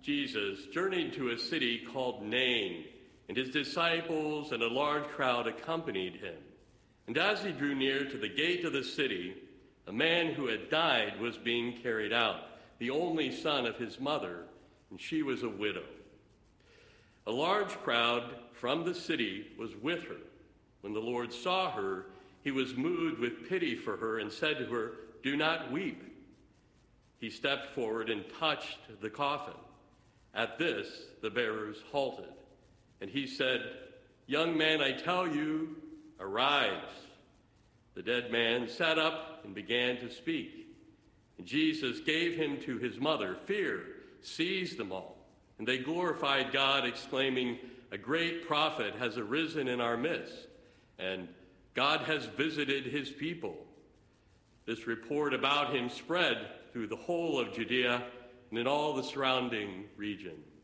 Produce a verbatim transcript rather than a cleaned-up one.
Jesus journeyed to a city called Nain, and his disciples and a large crowd accompanied him. And as he drew near to the gate of the city, a man who had died was being carried out, the only son of his mother, and she was a widow. A large crowd from the city was with her. When the Lord saw her, he was moved with pity for her and said to her, "Do not weep." He stepped forward and touched the coffin. At this, the bearers halted, and he said, "Young man, I tell you, arise." The dead man sat up and began to speak. And Jesus gave him to his mother. Fear seized them all, and they glorified God, exclaiming, "A great prophet has arisen in our midst, and God has visited his people." This report about him spread through the whole of Judea and in all the surrounding region.